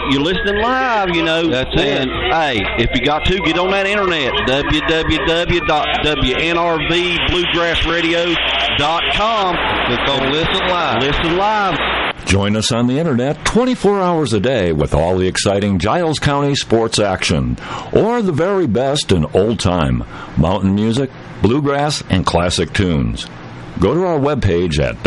you're listening live, you know. That's it. Hey, if you got to, get on that internet, www.WNRVBluegrassradio.com. Click on Listen Live. Listen live. Join us on the internet 24 hours a day with all the exciting Giles County sports action, or the very best in old-time mountain music, bluegrass, and classic tunes. Go to our webpage at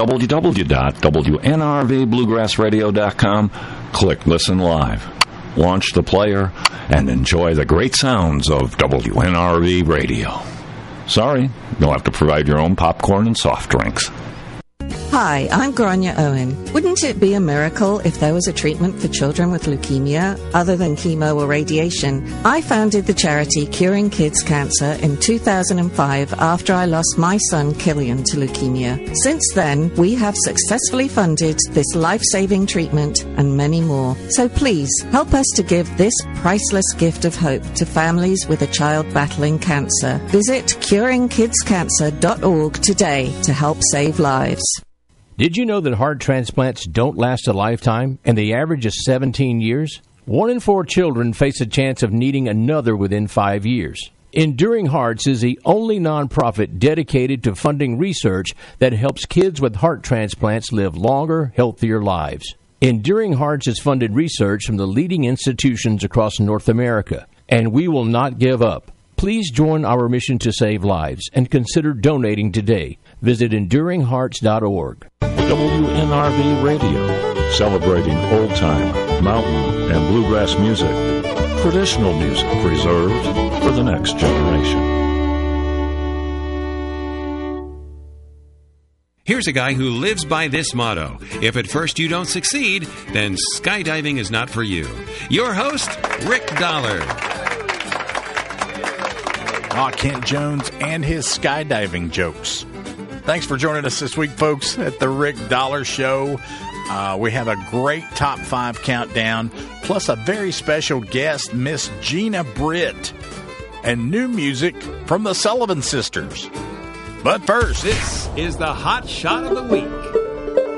www.WNRVBluegrassradio.com, click Listen Live, launch the player, and enjoy the great sounds of WNRV Radio. Sorry, you'll have to provide your own popcorn and soft drinks. Hi, I'm Grania Owen. Wouldn't it be a miracle if there was a treatment for children with leukemia other than chemo or radiation? I founded the charity Curing Kids Cancer in 2005 after I lost my son Killian to leukemia. Since then, we have successfully funded this life-saving treatment and many more. So please, help us to give this priceless gift of hope to families with a child battling cancer. Visit curingkidscancer.org today to help save lives. Did you know that heart transplants don't last a lifetime, and the average is 17 years? 1 in 4 children face a chance of needing another within 5 years. Enduring Hearts is the only nonprofit dedicated to funding research that helps kids with heart transplants live longer, healthier lives. Enduring Hearts has funded research from the leading institutions across North America, and we will not give up. Please join our mission to save lives and consider donating today. Visit EnduringHearts.org. WNRV Radio, celebrating old-time, mountain, and bluegrass music. Traditional music preserved for the next generation. Here's a guy who lives by this motto: if at first you don't succeed, then skydiving is not for you. Your host, Rick Dollar. Kent Jones and his skydiving jokes. Thanks for joining us this week, folks, at the Rick Dollar Show. We have a great Top 5 countdown, plus a very special guest, Miss Gina Britt, and new music from the Sullivan Sisters. But first, this is the Hot Shot of the Week.